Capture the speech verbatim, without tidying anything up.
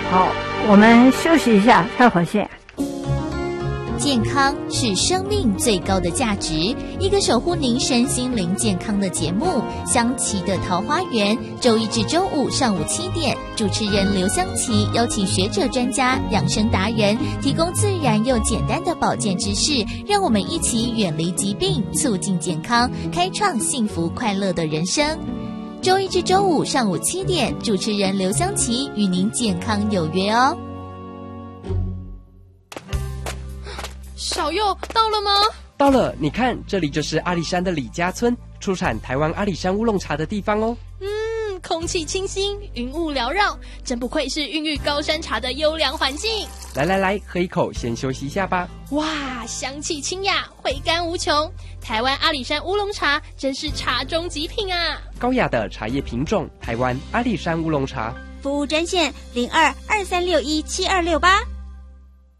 好，我们休息一下，太火线。 健康是生命最高的价值，一个守护您身心灵健康的节目《香琪的桃花源》，周一至周五上午七点，主持人刘香琪邀请学者专家、养生达人，提供自然又简单的保健知识，让我们一起远离疾病，促进健康，开创幸福快乐的人生。周一至周五上午七点，主持人刘香琪与您健康有约哦。 小佑到了吗？ 到了，你看，这里就是阿里山的李家村，出产台湾阿里山乌龙茶的地方哦。 嗯，空气清新，云雾缭绕，真不愧是孕育高山茶的优良环境。 来来来，喝一口，先休息一下吧。 哇，香气清雅，回甘无穷。台湾阿里山乌龙茶真是茶中极品啊！ 高雅的茶叶品种，台湾阿里山乌龙茶。 服务专线零二二三六一七二六八。